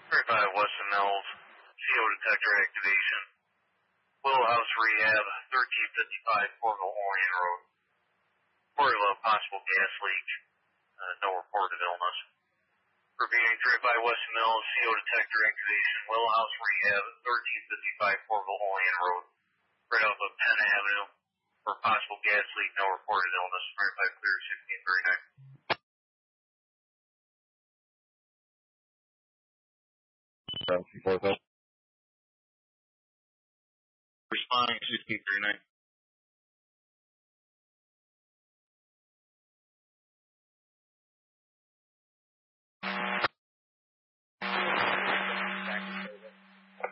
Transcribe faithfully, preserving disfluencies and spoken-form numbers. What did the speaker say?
thirty-five Weston Mills, C O detector activation. Willow House Rehab, thirteen fifty-five Portville Orion Road. Report of a possible gas leak. Uh, no report of illness. Reviewing thirty-five Weston Mills, C O detector activation. Willow House Rehab, thirteen fifty-five Portville Orion Road. Right off of Penn Avenue. For possible gas leak, no reported illness. thirty-five clear, sixteen thirty-nine. Fourth up. Responding sixteen thirty-nine.